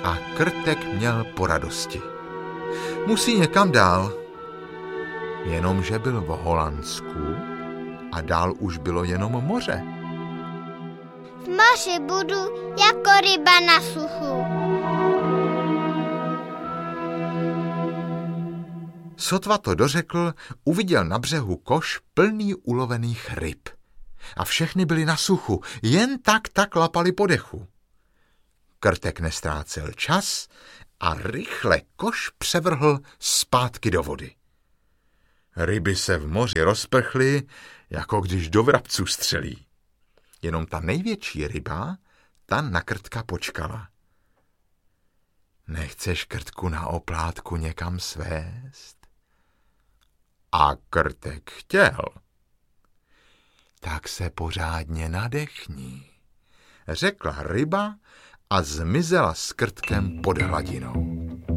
a Krtek měl po radosti. Musí někam dál. Jenomže byl v Holandsku a dál už bylo jenom moře. V moři budu jako ryba na suchu. Sotva to dořekl, uviděl na břehu koš plný ulovených ryb. A všechny byly na suchu, jen tak lapali po dechu. Krtek nestrácel čas a rychle koš převrhl zpátky do vody. Ryby se v moři rozprchly, jako když do vrabců střelí. Jenom ta největší ryba, ta na Krtka počkala. Nechceš, Krtku, na oplátku někam svést? A Krtek chtěl. Tak se pořádně nadechni, řekla ryba a zmizela s Krtkem pod hladinou.